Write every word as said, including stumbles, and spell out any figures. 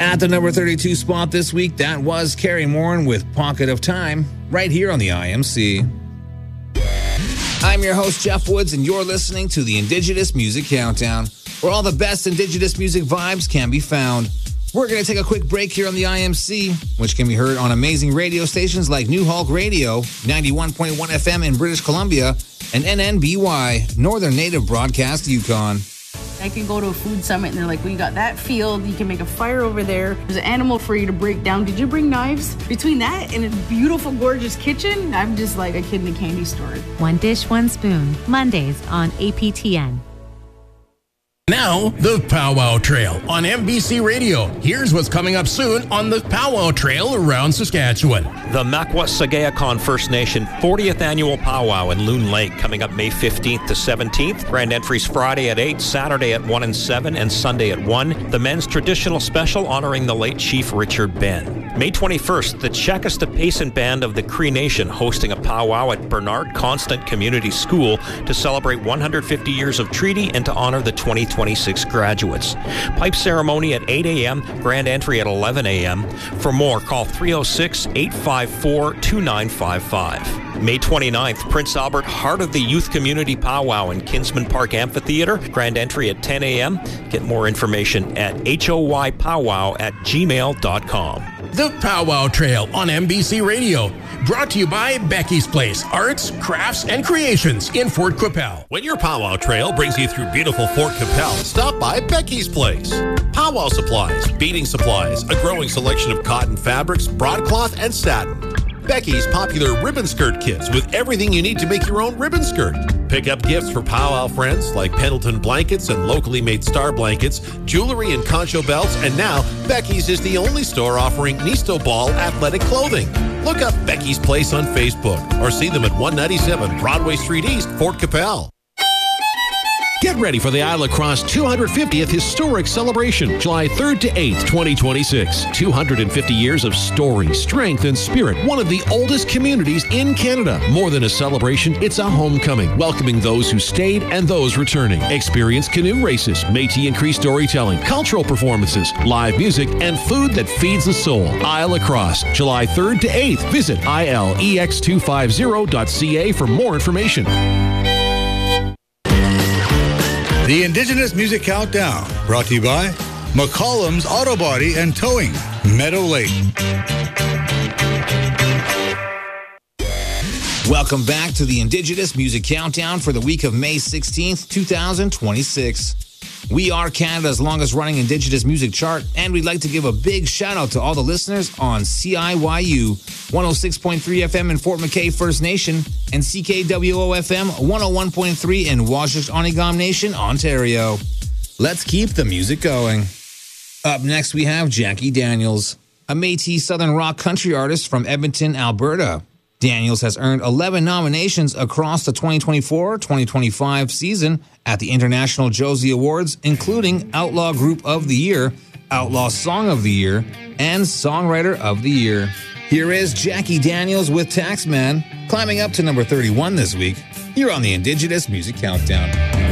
At the number thirty-two spot this week, that was Carrie Morin with Pocket of Time, right here on the I M C. I'm your host, Jeff Woods, and you're listening to the Indigenous Music Countdown, where all the best Indigenous music vibes can be found. We're going to take a quick break here on the I M C, which can be heard on amazing radio stations like New Hulk Radio, ninety-one point one F M in British Columbia, and N N B Y, Northern Native Broadcast Yukon. I could go to a food summit and they're like, well, you got that field, you can make a fire over there. There's an animal for you to break down. Did you bring knives? Between that and a beautiful, gorgeous kitchen, I'm just like a kid in a candy store. One Dish, One Spoon, Mondays on A P T N. Now, the Powwow Trail on M B C Radio. Here's what's coming up soon on the Powwow Trail around Saskatchewan. The Makwa-Sagayakan First Nation fortieth Annual Powwow in Loon Lake coming up May fifteenth to seventeenth. Grand entries Friday at eight, Saturday at one and seven, and Sunday at one. The men's traditional special honoring the late Chief Richard Ben. May twenty-first, the Chakasta Payson Band of the Cree Nation hosting a powwow at Bernard Constant Community School to celebrate one hundred fifty years of treaty and to honor the twenty twenty-six graduates. Pipe ceremony at eight a.m., grand entry at eleven a.m. For more, call three oh six, eight five four, two nine five five. May twenty-ninth, Prince Albert Heart of the Youth Community Powwow in Kinsman Park Amphitheater. Grand entry at ten a.m. Get more information at hoypowwow at gmail dot com. The Powwow Trail on M B C Radio. Brought to you by Becky's Place, Arts, Crafts, and Creations in Fort Qu'Appelle. When your Powwow Trail brings you through beautiful Fort Qu'Appelle, stop by Becky's Place. Powwow supplies, beading supplies, a growing selection of cotton fabrics, broadcloth, and satin. Becky's popular ribbon skirt kits with everything you need to make your own ribbon skirt. Pick up gifts for powwow friends like Pendleton blankets and locally made star blankets, jewelry and concho belts, and now Becky's is the only store offering Nisto Ball athletic clothing. Look up Becky's Place on Facebook or see them at one ninety-seven Broadway Street East, Fort Qu'Appelle. Get ready for the Isle La Crosse two hundred fiftieth Historic Celebration, July third to eighth, twenty twenty-six. two hundred fifty years of story, strength, and spirit. One of the oldest communities in Canada. More than a celebration, it's a homecoming, welcoming those who stayed and those returning. Experience canoe races, Métis and Cree storytelling, cultural performances, live music, and food that feeds the soul. Isle La Crosse, July third to eighth. Visit I L E X two fifty dot C A for more information. The Indigenous Music Countdown, brought to you by McCollum's Auto Body and Towing, Meadow Lake. Welcome back to the Indigenous Music Countdown for the week of May sixteenth, twenty twenty-six. We are Canada's longest running Indigenous music chart, and we'd like to give a big shout out to all the listeners on C I Y U one oh six point three F M in Fort McKay First Nation and C K W O F M one oh one point three in Wajish-Onegam Nation, Ontario. Let's keep the music going. Up next, we have Jackie Daniels, a Métis Southern rock country artist from Edmonton, Alberta. Daniels has earned eleven nominations across the twenty twenty-four twenty twenty-five season at the International Josie Awards, including Outlaw Group of the Year, Outlaw Song of the Year, and Songwriter of the Year. Here is Jackie Daniels with Taxman, climbing up to number thirty-one this week. You're on the Indigenous Music Countdown.